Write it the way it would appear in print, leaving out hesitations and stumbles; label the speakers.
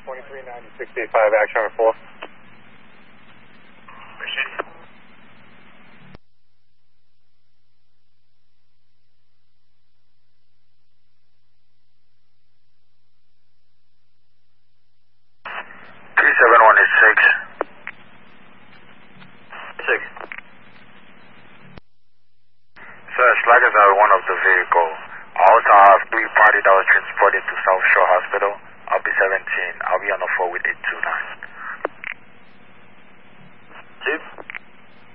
Speaker 1: 2390-685, action on 4.
Speaker 2: Appreciate it.
Speaker 3: Sir, Slackers are one of the vehicle. I also have 3 party that was transported to South Shore Hospital. I'll be 17. I'll be on the 4 with 829.